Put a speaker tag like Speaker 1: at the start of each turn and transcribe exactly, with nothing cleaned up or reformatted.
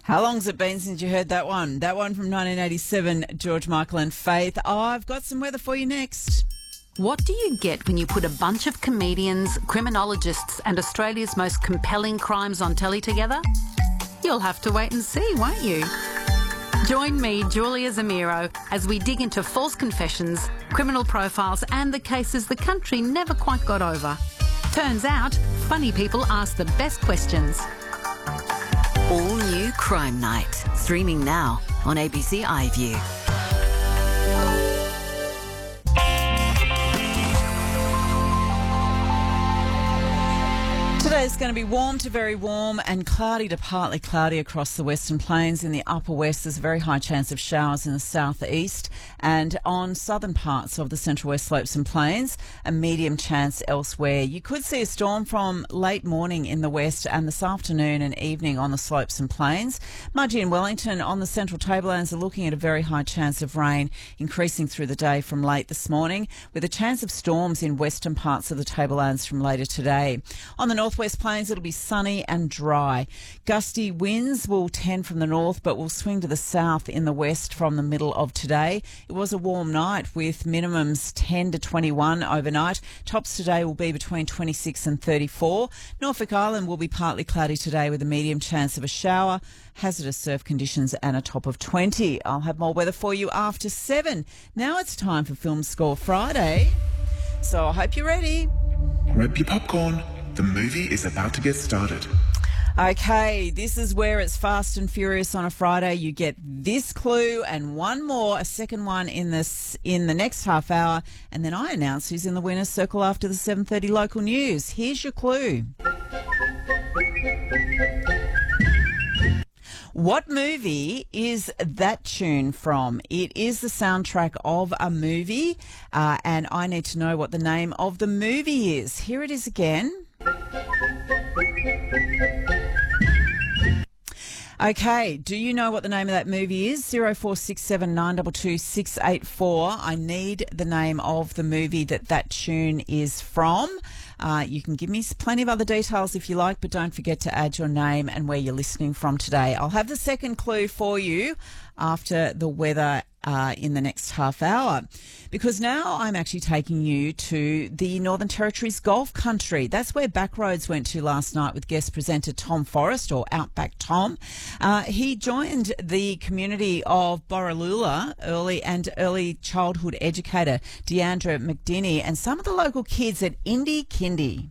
Speaker 1: How long's it been since you heard that one? That one from nineteen eighty-seven, George Michael and Faith. Oh, I've got some weather for you next.
Speaker 2: What do you get when you put a bunch of comedians, criminologists and Australia's most compelling crimes on telly together? You'll have to wait and see, won't you? Join me, Julia Zamiro, as we dig into false confessions, criminal profiles and the cases the country never quite got over. Turns out, funny people ask the best questions.
Speaker 3: All new Crime Night, streaming now on A B C iView.
Speaker 1: Today's going to be warm to very warm and cloudy to partly cloudy across the Western Plains. In the upper west, there's a very high chance of showers in the southeast, and on southern parts of the Central West Slopes and Plains, a medium chance elsewhere. You could see a storm from late morning in the west and this afternoon and evening on the slopes and plains. Mudgee and Wellington on the Central Tablelands are looking at a very high chance of rain increasing through the day from late this morning, with a chance of storms in western parts of the Tablelands from later today. On the north West Plains, it'll be sunny and dry. Gusty winds will tend from the north but will swing to the south in the west from the middle of today. It was a warm night with minimums ten to twenty-one overnight. Tops today will be between twenty-six and thirty-four. Norfolk Island will be partly cloudy today with a medium chance of a shower. Hazardous surf conditions and a top of twenty. I'll have more weather for you after seven. Now it's time for Film Score Friday. So I hope you're ready.
Speaker 4: Grab your popcorn. The movie is about to get started.
Speaker 1: Okay, this is where it's fast and furious on a Friday. You get this clue and one more, a second one in this in the next half hour, and then I announce who's in the winner's circle after the seven thirty local news. Here's your clue. What movie is that tune from? It is the soundtrack of a movie, uh, and I need to know what the name of the movie is. Here it is again. Okay, do you know what the name of that movie is? zero four six seven nine two two six eight four. I need the name of the movie that that tune is from. Uh, you can give me plenty of other details if you like, but don't forget to add your name and where you're listening from today. I'll have the second clue for you after the weather uh, in the next half hour, because now I'm actually taking you to the Northern Territory's Golf Country. That's where Backroads went to last night with guest presenter Tom Forrest, or Outback Tom. Uh, he joined the community of Borroloola early and early childhood educator Deandra McDinney and some of the local kids at Indy Kindy.